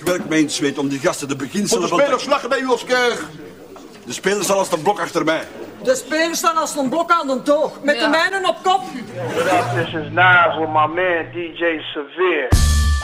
Ik werk mijn zweet om die gasten de beginselen Moet de spelers lachen bij u als kerk? De spelers staan als een blok achter mij. De spelers staan als een blok aan de toog. Met de mijnen op kop. What up, this is Nas with my man DJ Severe.